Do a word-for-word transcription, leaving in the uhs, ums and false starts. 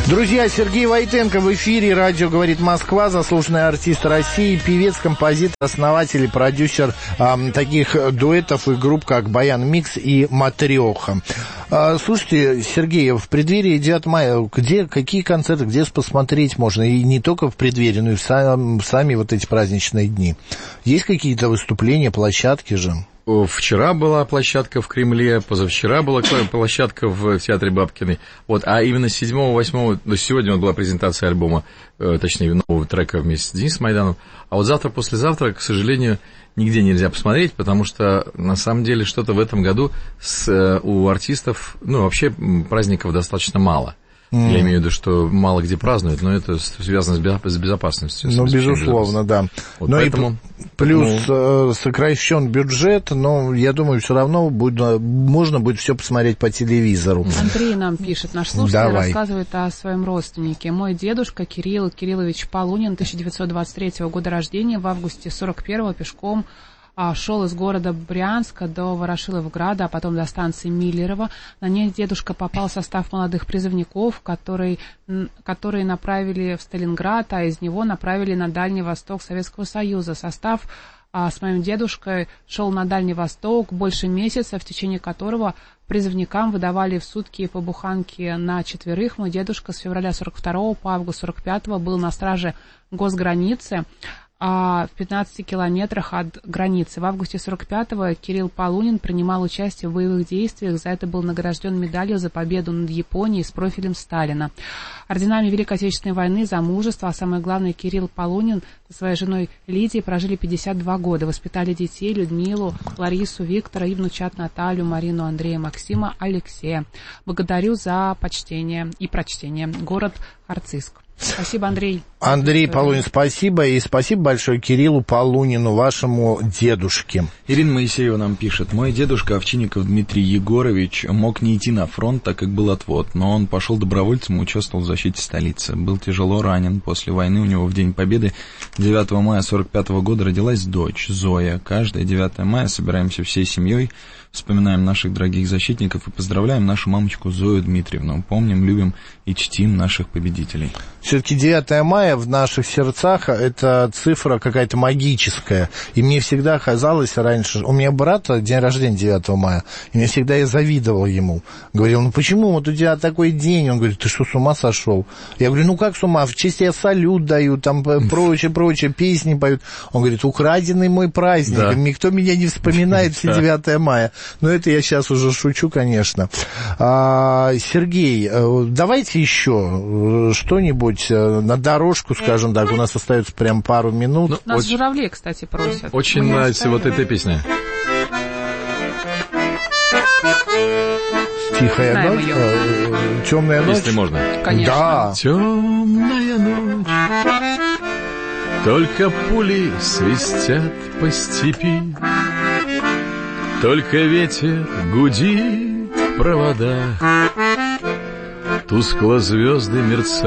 Друзья, Сергей Войтенко в эфире. Радио «Говорит Москва», заслуженный артист России, певец, композитор, основатель и продюсер э, таких дуэтов и групп, как «Баян Микс» и «Матрёха». Э, слушайте, Сергей, в преддверии девятого мая, где, какие концерты, где посмотреть можно? И не только в преддверии, но и в, сам, в сами вот эти праздничные дни. Есть какие-то выступления, площадки же? Вчера была площадка в Кремле, позавчера была площадка в Театре Бабкиной. Вот, а именно седьмого-восьмого, ну, сегодня вот была презентация альбома, э, точнее, нового трека вместе с Денисом Майдановым. А вот завтра-послезавтра, к сожалению, нигде нельзя посмотреть, потому что, на самом деле, что-то в этом году с, у артистов, ну, вообще праздников достаточно мало. Mm. Я имею в виду, что мало где празднуют, но это связано с безопасностью. Ну, безусловно, да. Вот но поэтому, и плюс ну... сокращен бюджет, но я думаю, все равно будет, можно будет все посмотреть по телевизору. Андрей нам пишет, наш слушатель Давай. рассказывает о своем родственнике. Мой дедушка Кирилл Кириллович Полунин, тысяча девятьсот двадцать третьего года рождения, в августе сорок первого пешком шел из города Брянска до Ворошиловграда, а потом до станции Миллерово. На ней дедушка попал в состав молодых призывников, которые, которые направили в Сталинград, а из него направили на Дальний Восток Советского Союза. Состав а, с моим дедушкой шел на Дальний Восток больше месяца, в течение которого призывникам выдавали в сутки по буханке на четверых. Мой дедушка с февраля сорок второго по август сорок пятого был на страже госграницы, а в пятнадцати километрах от границы. В августе сорок пятого Кирилл Полунин принимал участие в боевых действиях. За это был награжден медалью за победу над Японией с профилем Сталина. Орденами Великой Отечественной войны за мужество, а самое главное, Кирилл Полунин со своей женой Лидией прожили пятьдесят два года. Воспитали детей: Людмилу, Ларису, Виктора и внучат Наталью, Марину, Андрея, Максима, Алексея. Благодарю за почтение и прочтение. Город Арциск. Спасибо, Андрей. Андрей Полунин, спасибо. И спасибо большое Кириллу Полунину, вашему дедушке. Ирина Моисеева нам пишет. Мой дедушка Овчинников Дмитрий Егорович мог не идти на фронт, так как был отвод, но он пошел добровольцем и участвовал в защите столицы. Был тяжело ранен. После войны у него в День Победы девятого мая сорок пятого года родилась дочь Зоя. Каждое девятое мая собираемся всей семьей, вспоминаем наших дорогих защитников и поздравляем нашу мамочку Зою Дмитриевну. Помним, любим и чтим наших победителей. Все-таки девятое мая в наших сердцах это цифра какая-то магическая. И мне всегда казалось раньше... У меня брата день рождения девятого мая, и мне всегда я завидовал ему. Говорил, ну почему вот у тебя такой день? Он говорит, ты что, с ума сошел? Я говорю, ну как с ума? В честь я салют даю, там прочее, прочее, песни поют. Он говорит, украденный мой праздник. Да. Никто меня не вспоминает все девятое мая. Но это я сейчас уже шучу, конечно. А, Сергей, давайте еще что-нибудь на дорожку, скажем так. У нас остается прям пару минут. Ну, нас очень, журавли, кстати, просят. Очень Мне нравится вот эта песня. Тихая ночь, темная ночь. Если можно. Конечно. Да. Темная ночь, только пули свистят по степи, только ветер гудит в проводах, тускло звезды мерцают.